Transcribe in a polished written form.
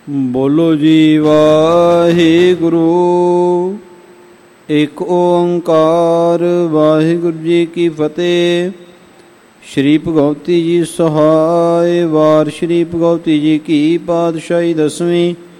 ਬੋਲੋ ਜੀ ਵਾਹਿਗੁਰੂ। ਇੱਕ ਓੰਕਾਰ ਵਾਹਿਗੁਰੂ ਜੀ ਕੀ ਫਤਿਹ। ਸ਼੍ਰੀ ਭਗਵਤੀ ਜੀ ਸਹਾਇ। ਵਾਰ ਸ਼੍ਰੀ ਭਗਵਤੀ ਜੀ ਕੀ ਪਾਤਸ਼ਾਹੀ 10ਵੀਂ।